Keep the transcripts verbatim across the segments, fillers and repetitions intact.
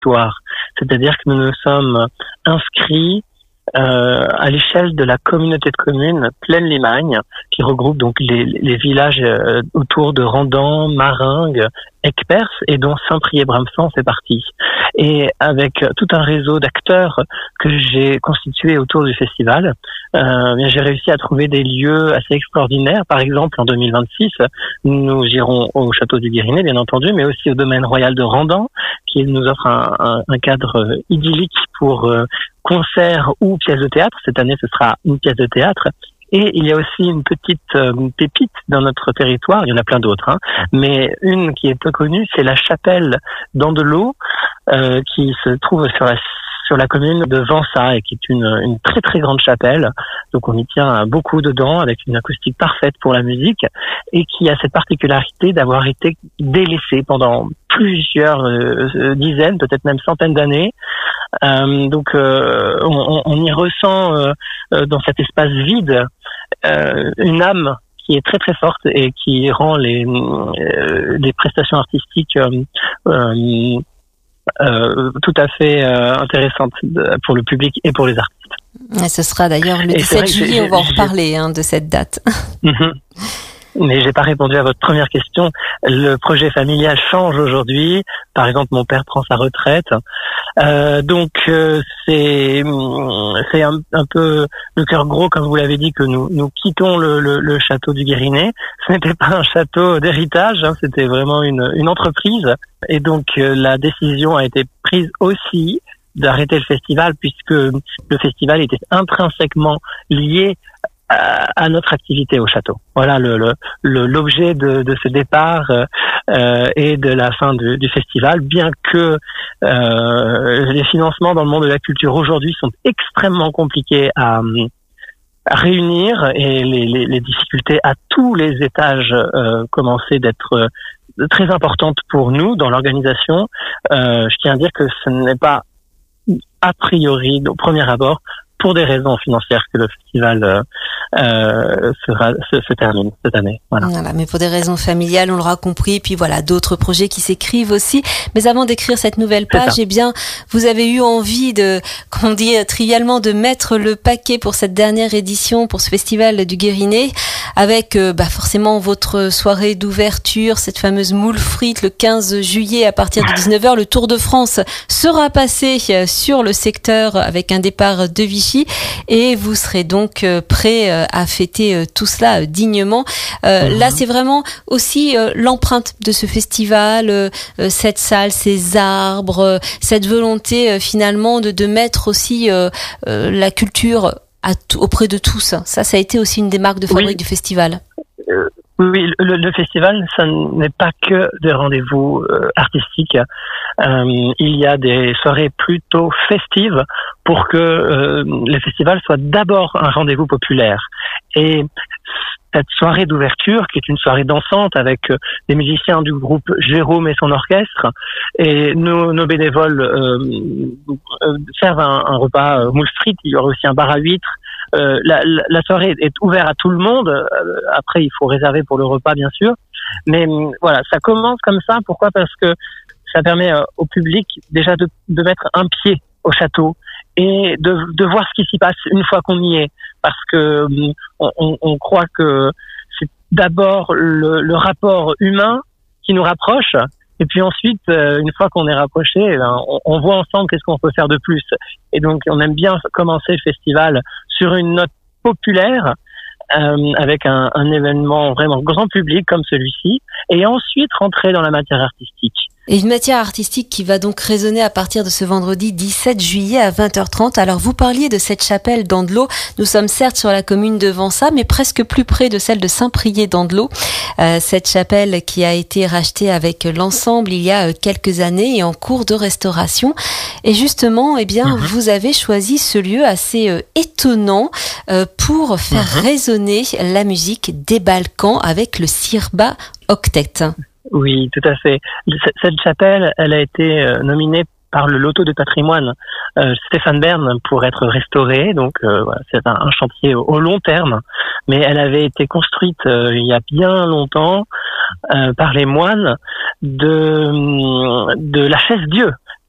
territoire. C'est-à-dire que nous nous sommes inscrits Euh, à l'échelle de la communauté de communes Plaine-Limagne, qui regroupe donc les, les villages euh, autour de Randan, Maringues, Aigueperse, et dont Saint-Priest-Bramsan fait partie. Et avec tout un réseau d'acteurs que j'ai constitué autour du festival, euh, bien, j'ai réussi à trouver des lieux assez extraordinaires. Par exemple, en deux mille vingt-six, nous irons au château du Guérinet, bien entendu, mais aussi au domaine royal de Randan, qui nous offre un, un, un cadre idyllique pour euh, concert ou pièce de théâtre. Cette année, ce sera une pièce de théâtre. Et il y a aussi une petite euh, pépite dans notre territoire, il y en a plein d'autres, hein, mais une qui est peu connue, c'est la chapelle d'Andelot, euh, qui se trouve sur la sur la commune de Vansa, et qui est une, une très très grande chapelle. Donc on y tient beaucoup dedans, avec une acoustique parfaite pour la musique, et qui a cette particularité d'avoir été délaissée pendant plusieurs euh, dizaines, peut-être même centaines d'années. Euh, donc euh, on, on y ressent euh, dans cet espace vide euh, une âme qui est très très forte et qui rend les, euh, les prestations artistiques euh, euh, euh, tout à fait euh, intéressantes pour le public et pour les artistes. Et ce sera d'ailleurs le dix-sept juillet, on va en reparler hein, de cette date. Mm-hmm. Mais j'ai pas répondu à votre première question. Le projet familial change aujourd'hui. Par exemple, mon père prend sa retraite. Euh, donc euh, c'est c'est un, un peu le cœur gros, comme vous l'avez dit, que nous nous quittons le, le, le château du Guérinet. Ce n'était pas un château d'héritage, hein, c'était vraiment une une entreprise. Et donc euh, la décision a été prise aussi d'arrêter le festival, puisque le festival était intrinsèquement lié à notre activité au château. Voilà le, le, le l'objet de, de ce départ euh, et de la fin du, du festival, bien que euh, les financements dans le monde de la culture aujourd'hui sont extrêmement compliqués à, à réunir, et les, les, les difficultés à tous les étages euh, commençaient d'être euh, très importantes pour nous dans l'organisation. Euh, je tiens à dire que ce n'est pas a priori, au premier abord, pour des raisons financières, que le festival euh, euh, sera, se, se termine cette année. Voilà. Voilà, mais pour des raisons familiales, on l'aura compris. Et puis voilà, d'autres projets qui s'écrivent aussi. Mais avant d'écrire cette nouvelle page, eh bien, vous avez eu envie de, comme on dit trivialement, de mettre le paquet pour cette dernière édition, pour ce festival du Guérinet, avec euh, bah, forcément votre soirée d'ouverture, cette fameuse moule frite le quinze juillet à partir de dix-neuf heures. Le Tour de France sera passé sur le secteur avec un départ de Vichy. Et vous serez donc euh, prêt euh, à fêter euh, tout cela euh, dignement. Euh, mmh. Là, c'est vraiment aussi euh, l'empreinte de ce festival, euh, euh, cette salle, ces arbres, euh, cette volonté euh, finalement de, de mettre aussi euh, euh, la culture à t- auprès de tous. Ça, ça a été aussi une des marques de fabrique oui. du festival. Euh... Oui, le, le festival, ça n'est pas que des rendez-vous euh, artistiques. Euh, il y a des soirées plutôt festives pour que euh, le festival soit d'abord un rendez-vous populaire. Et cette soirée d'ouverture, qui est une soirée dansante avec euh, les musiciens du groupe Jérôme et son orchestre, et nos, nos bénévoles euh, euh, servent un, un repas euh, moule frite. Il y aura aussi un bar à huîtres. Euh, la, la, la soirée est ouverte à tout le monde. Euh, après, il faut réserver pour le repas, bien sûr. Mais euh, voilà, ça commence comme ça. Pourquoi ? Parce que ça permet euh, au public déjà de, de mettre un pied au château et de, de voir ce qui s'y passe une fois qu'on y est. Parce que euh, on, on croit que c'est d'abord le, le rapport humain qui nous rapproche. Et puis ensuite, euh, une fois qu'on est rapproché, eh ben, on, on voit ensemble qu'est-ce qu'on peut faire de plus. Et donc, on aime bien commencer le festival sur une note populaire, euh, avec un, un événement vraiment grand public comme celui-ci, et ensuite rentrer dans la matière artistique. Et une matière artistique qui va donc résonner à partir de ce vendredi dix-sept juillet à vingt heures trente. Alors vous parliez de cette chapelle d'Andelot. Nous sommes certes sur la commune de Vansa, mais presque plus près de celle de Saint-Priest d'Andelot. Euh, cette chapelle qui a été rachetée avec l'ensemble il y a quelques années et en cours de restauration. Et justement, eh bien, mm-hmm. vous avez choisi ce lieu assez euh, étonnant euh, pour faire mm-hmm. résonner la musique des Balkans avec le Sirba Octet. Oui, tout à fait. Cette chapelle, elle a été nominée par le Loto de patrimoine euh, Stéphane Bern pour être restaurée. Donc euh, voilà, c'est un, un chantier au, au long terme. Mais elle avait été construite euh, il y a bien longtemps euh, par les moines de de la Chaise-Dieu,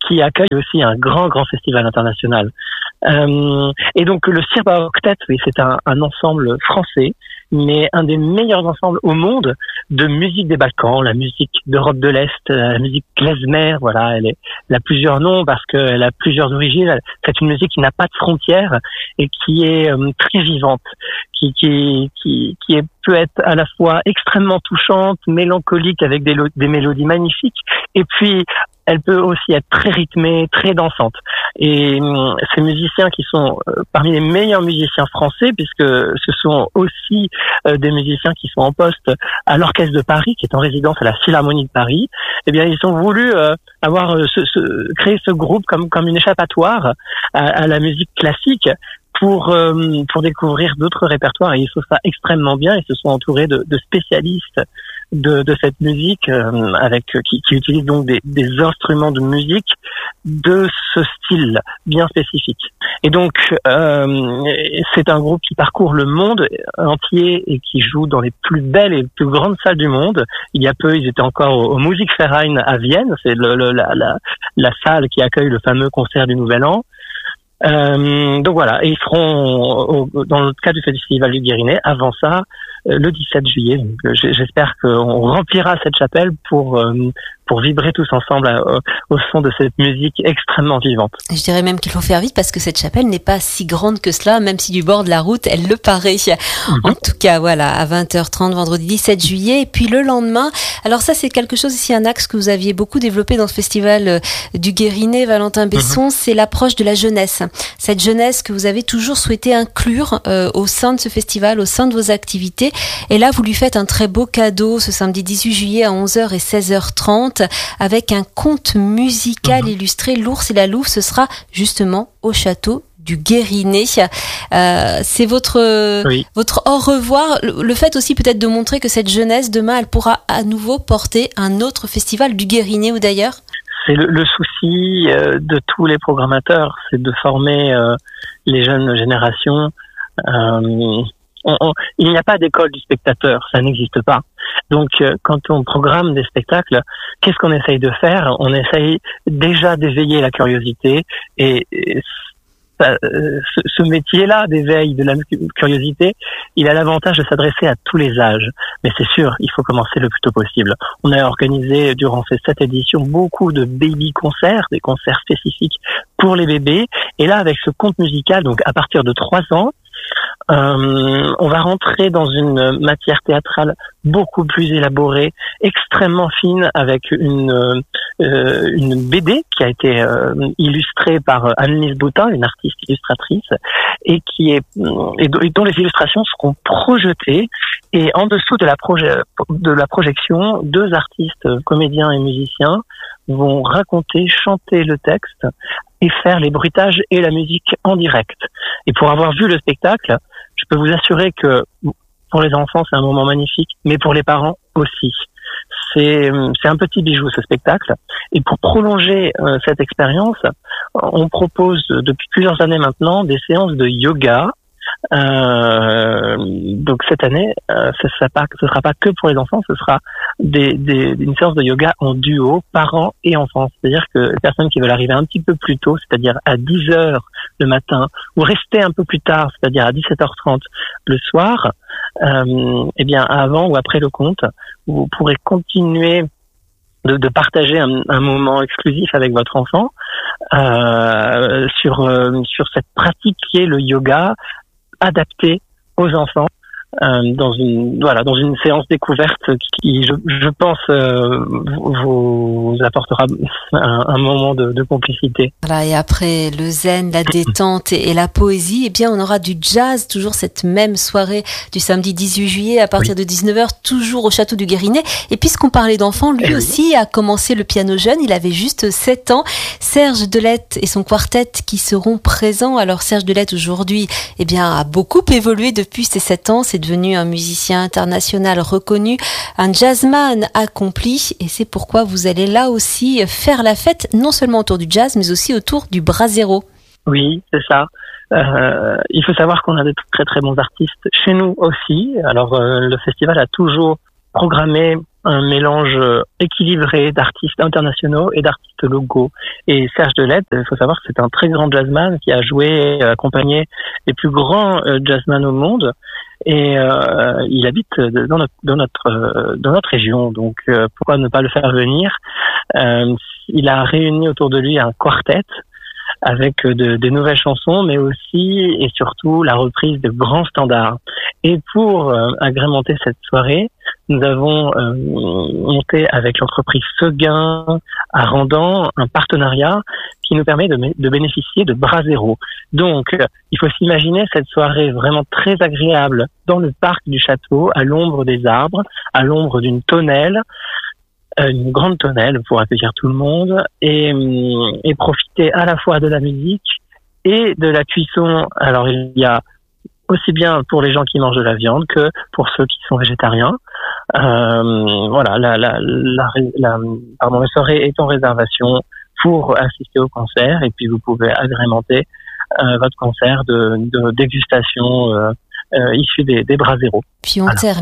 qui accueille aussi un grand, grand festival international. Euh, et donc le Sirba Octet, oui, c'est un, un ensemble français, mais un des meilleurs ensembles au monde de musique des Balkans, la musique d'Europe de l'Est, la musique klezmer, voilà, elle, est, elle a plusieurs noms parce qu'elle a plusieurs origines. C'est une musique qui n'a pas de frontières et qui est euh, très vivante, qui, qui, qui, qui est, peut être à la fois extrêmement touchante, mélancolique avec des, des mélodies magnifiques, et puis elle peut aussi être très rythmée, très dansante. Et euh, ces musiciens qui sont euh, parmi les meilleurs musiciens français, puisque ce sont aussi euh, des musiciens qui sont en poste à l'Orchestre de Paris, qui est en résidence à la Philharmonie de Paris, eh bien ils ont voulu euh, avoir euh, ce, ce, créer ce groupe comme comme une échappatoire à, à la musique classique, pour euh, pour découvrir d'autres répertoires, et ils font ça extrêmement bien. Ils se sont entourés de, de spécialistes de, de cette musique, euh, avec qui, qui utilisent donc des, des instruments de musique de ce style bien spécifique. Et donc euh, c'est un groupe qui parcourt le monde entier et qui joue dans les plus belles et les plus grandes salles du monde. Il y a peu, ils étaient encore au, au Musikverein à Vienne, c'est le, le, la, la, la salle qui accueille le fameux concert du Nouvel An. Euh, donc voilà, et ils seront au, dans le cadre du Festival du Guérinet, avant ça, euh, le dix-sept juillet. Donc, euh, j'espère qu'on remplira cette chapelle pour euh, pour vibrer tous ensemble euh, au son de cette musique extrêmement vivante. Je dirais même qu'il faut faire vite parce que cette chapelle n'est pas si grande que cela, même si du bord de la route, elle le paraît. Mm-hmm. En tout cas, voilà, à vingt heures trente, vendredi dix-sept juillet, et puis le lendemain. Alors ça, c'est quelque chose ici, un axe que vous aviez beaucoup développé dans ce festival du Guérinet, Valentin Besson, mm-hmm. c'est l'approche de la jeunesse. Cette jeunesse que vous avez toujours souhaité inclure euh, au sein de ce festival, au sein de vos activités. Et là, vous lui faites un très beau cadeau ce samedi dix-huit juillet à onze heures et seize heures trente avec un conte musical mmh. illustré, L'ours et la louve. Ce sera justement au château du Guérinet. Euh, c'est votre oui. votre au revoir. Le, le fait aussi peut-être de montrer que cette jeunesse, demain, elle pourra à nouveau porter un autre festival du Guérinet ou d'ailleurs. C'est le, le souci euh, de tous les programmateurs, c'est de former euh, les jeunes générations. Euh, on, on, il n'y a pas d'école du spectateur, ça n'existe pas. Donc, euh, quand on programme des spectacles, qu'est-ce qu'on essaye de faire ? On essaye déjà d'éveiller la curiosité, et, et ça, euh, ce, ce métier-là d'éveil de la curiosité, il a l'avantage de s'adresser à tous les âges. Mais c'est sûr, il faut commencer le plus tôt possible. On a organisé durant ces sept éditions beaucoup de baby concerts, des concerts spécifiques pour les bébés. Et là, avec ce conte musical, donc à partir de trois ans, Euh, on va rentrer dans une matière théâtrale beaucoup plus élaborée, extrêmement fine, avec une euh, une B D qui a été euh, illustrée par Annelise Boutin, une artiste illustratrice, et qui est et dont les illustrations seront projetées. Et en dessous de la proje- de la projection, deux artistes, comédiens et musiciens, vont raconter, chanter le texte et faire les bruitages et la musique en direct. Et pour avoir vu le spectacle, je peux vous assurer que pour les enfants, c'est un moment magnifique, mais pour les parents aussi. C'est, c'est un petit bijou, ce spectacle. Et pour prolonger euh, cette expérience, on propose depuis plusieurs années maintenant des séances de yoga. Euh, donc cette année, euh, ce sera pas, ce sera pas que pour les enfants, ce sera des, des, une séance de yoga en duo, parents et enfants. C'est-à-dire que les personnes qui veulent arriver un petit peu plus tôt, c'est-à-dire à dix heures le matin, ou rester un peu plus tard, c'est-à-dire à dix-sept heures trente le soir, euh, eh bien avant ou après le conte, vous pourrez continuer de, de partager un, un moment exclusif avec votre enfant euh, sur euh, sur cette pratique qui est le yoga, adapté aux enfants, euh, dans une voilà dans une séance découverte qui, je, je pense, euh, vous, vous apportera un, un moment de, de complicité. Voilà, et après le zen, la détente et, et la poésie, eh bien on aura du jazz, toujours cette même soirée du samedi dix-huit juillet à partir oui. de dix-neuf heures, toujours au château du Guérinet. Et puisqu'on parlait d'enfants, lui et aussi oui. a commencé le piano jeune, il avait juste sept ans. Serge Delette et son quartet qui seront présents. Alors Serge Delette aujourd'hui, eh bien a beaucoup évolué depuis ses sept ans, c'est devenu un musicien international reconnu, un jazzman accompli, et c'est pourquoi vous allez là aussi faire la fête, non seulement autour du jazz, mais aussi autour du brasero. Oui, c'est ça. Euh, il faut savoir qu'on a de très très bons artistes chez nous aussi. Alors euh, le festival a toujours programmé un mélange équilibré d'artistes internationaux et d'artistes locaux. Et Serge Delette, il faut savoir que c'est un très grand jazzman qui a joué et accompagné les plus grands jazzman au monde. Et euh, il habite dans notre dans notre dans notre région, donc euh, pourquoi ne pas le faire venir. Euh, il a réuni autour de lui un quartet avec de, des nouvelles chansons, mais aussi et surtout la reprise de grands standards. Et pour euh, agrémenter cette soirée, nous avons euh, monté avec l'entreprise Seguin à Randan un partenariat qui nous permet de, de bénéficier de Brasero. Donc, euh, il faut s'imaginer cette soirée vraiment très agréable dans le parc du château, à l'ombre des arbres, à l'ombre d'une tonnelle, une grande tonnelle pour accueillir tout le monde et, et profiter à la fois de la musique et de la cuisson. Alors il y a aussi bien pour les gens qui mangent de la viande que pour ceux qui sont végétariens. Euh, voilà, la, la, la, la, pardon, la soirée est en réservation pour assister au concert et puis vous pouvez agrémenter euh, votre concert de, de dégustation euh, euh, issu des, des Brasero. Puis on voilà. termine